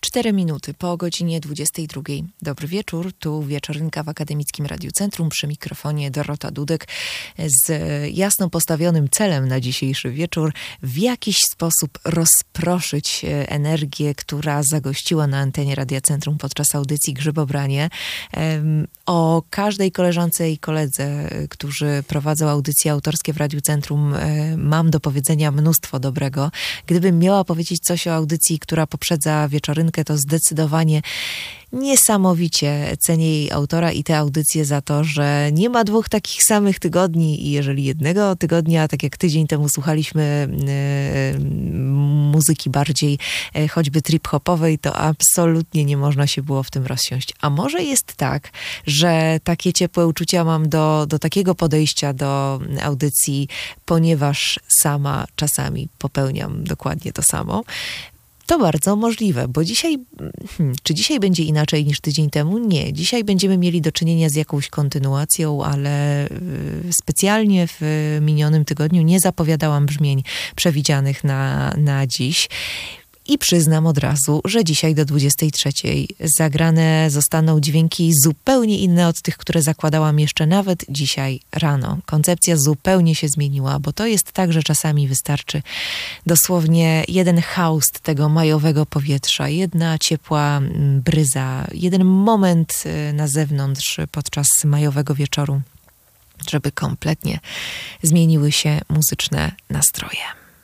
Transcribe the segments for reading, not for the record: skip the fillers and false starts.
4 minuty po godzinie 22. Dobry wieczór, tu Wieczorynka w Akademickim Radiu Centrum, przy mikrofonie Dorota Dudek z jasno postawionym celem na dzisiejszy wieczór w jakiś sposób rozproszyć energię, która zagościła na antenie Radia Centrum podczas audycji Grzybobranie. O każdej koleżance i koledze, którzy prowadzą audycje autorskie w Radiu Centrum, mam do powiedzenia mnóstwo dobrego. Gdybym miała powiedzieć coś o audycji, która poprzedza Wieczorynkę, to zdecydowanie niesamowicie cenię jej autora i te audycje za to, że nie ma dwóch takich samych tygodni i jeżeli jednego tygodnia, tak jak tydzień temu słuchaliśmy muzyki bardziej choćby trip-hopowej, to absolutnie nie można się było w tym rozsiąść. A może jest tak, że takie ciepłe uczucia mam do takiego podejścia do audycji, ponieważ sama czasami popełniam dokładnie to samo. To bardzo możliwe, bo dzisiaj, czy dzisiaj będzie inaczej niż tydzień temu? Nie. Dzisiaj będziemy mieli do czynienia z jakąś kontynuacją, ale specjalnie w minionym tygodniu nie zapowiadałam brzmień przewidzianych na dziś. I przyznam od razu, że dzisiaj do 23 zagrane zostaną dźwięki zupełnie inne od tych, które zakładałam jeszcze nawet dzisiaj rano. Koncepcja zupełnie się zmieniła, bo to jest tak, że czasami wystarczy dosłownie jeden haust tego majowego powietrza, jedna ciepła bryza, jeden moment na zewnątrz podczas majowego wieczoru, żeby kompletnie zmieniły się muzyczne nastroje.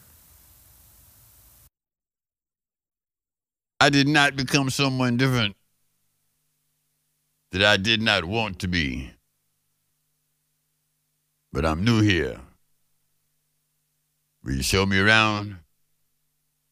I did not become someone different that I did not want to be. But I'm new here. Will you show me around?